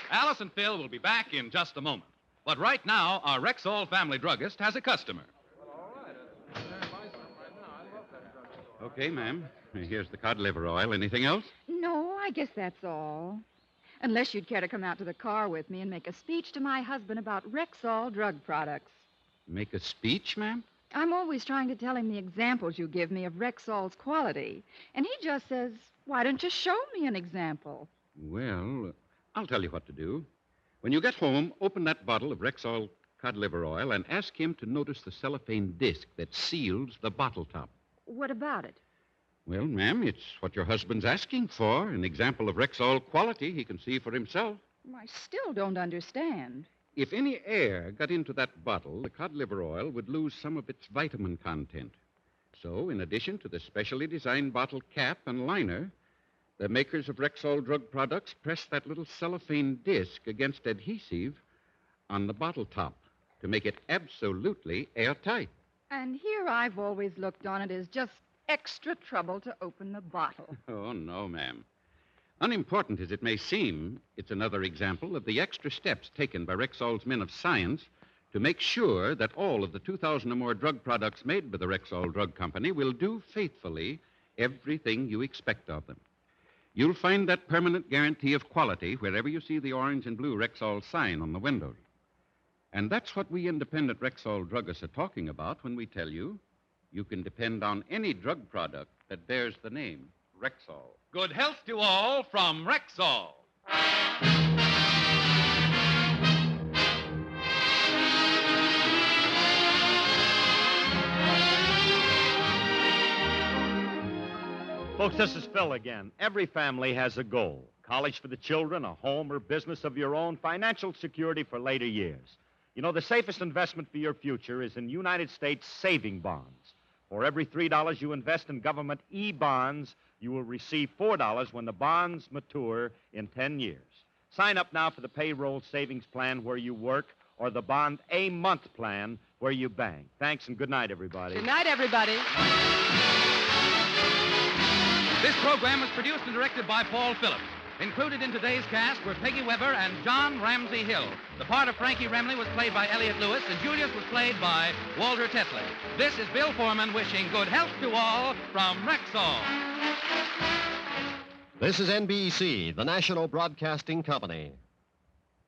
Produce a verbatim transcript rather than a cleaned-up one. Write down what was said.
Alice and Phil will be back in just a moment. But right now, our Rexall family druggist has a customer. Okay, ma'am. Here's the cod liver oil. Anything else? No, I guess that's all. Unless you'd care to come out to the car with me and make a speech to my husband about Rexall drug products. Make a speech, ma'am? I'm always trying to tell him the examples you give me of Rexall's quality. And he just says, why don't you show me an example? Well, I'll tell you what to do. When you get home, open that bottle of Rexall cod liver oil and ask him to notice the cellophane disc that seals the bottle top. What about it? Well, ma'am, it's what your husband's asking for, an example of Rexall quality he can see for himself. I still don't understand. If any air got into that bottle, the cod liver oil would lose some of its vitamin content. So, in addition to the specially designed bottle cap and liner, the makers of Rexall drug products press that little cellophane disc against adhesive on the bottle top to make it absolutely airtight. And here I've always looked on it as just extra trouble to open the bottle. Oh, no, ma'am. Unimportant as it may seem, it's another example of the extra steps taken by Rexall's men of science to make sure that all of the two thousand or more drug products made by the Rexall Drug Company will do faithfully everything you expect of them. You'll find that permanent guarantee of quality wherever you see the orange and blue Rexall sign on the windows. And that's what we independent Rexall druggists are talking about when we tell you you can depend on any drug product that bears the name Rexall. Good health to all from Rexall. Folks, this is Phil again. Every family has a goal. College for the children, a home or business of your own, financial security for later years. You know, the safest investment for your future is in United States saving bonds. For every three dollars you invest in government E-bonds, you will receive four dollars when the bonds mature in ten years. Sign up now for the payroll savings plan where you work or the bond A-month plan where you bank. Thanks and good night, everybody. Good night, everybody. This program was produced and directed by Paul Phillips. Included in today's cast were Peggy Weber and John Ramsey Hill. The part of Frankie Remley was played by Elliot Lewis, and Julius was played by Walter Tetley. This is Bill Foreman wishing good health to all from Rexall. This is N B C, the national broadcasting company.